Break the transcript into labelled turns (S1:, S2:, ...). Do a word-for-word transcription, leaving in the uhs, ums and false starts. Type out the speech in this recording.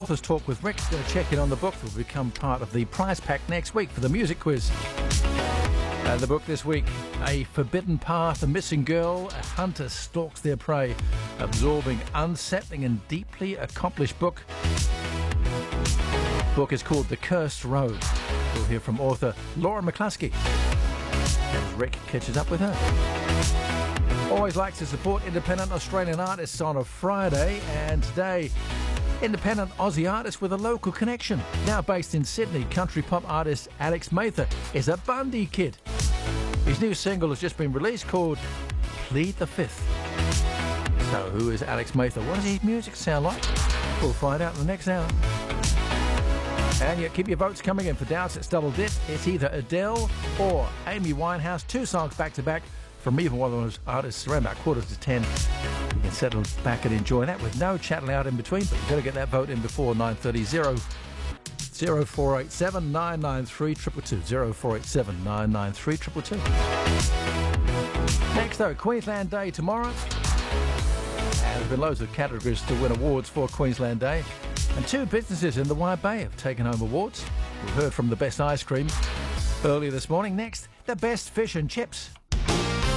S1: Authors Talk with Rick. Going to check in on the book that will become part of the prize pack next week for the music quiz. Uh, the book this week, A Forbidden Path, a missing girl, a hunter stalks their prey. Absorbing, unsettling and deeply accomplished book. The book is called The Cursed Road. We'll hear from author Laura McCluskey as Rick catches up with her. Always likes to support independent Australian artists on a Friday, and today, independent Aussie artist with a local connection. Now based in Sydney, country pop artist Alex Mather is a Bundy kid. His new single has just been released called Plead the Fifth. So who is Alex Mather? What does his music sound like? We'll find out in the next hour. And you keep your votes coming in for Doubts It's Double Dip. It's either Adele or Amy Winehouse. Two songs back to back from either one of those artists around about quarter to ten. You can settle back and enjoy that with no chatting out in between, but you've got to get that vote in before nine thirty. Zero, zero four eight seven nine nine three two two two. zero four eight seven nine nine three two two two. Next though, Queensland Day tomorrow. And there's been loads of categories to win awards for Queensland Day. And two businesses in the Wide Bay have taken home awards. We heard from the best ice cream earlier this morning. Next, the best fish and chips.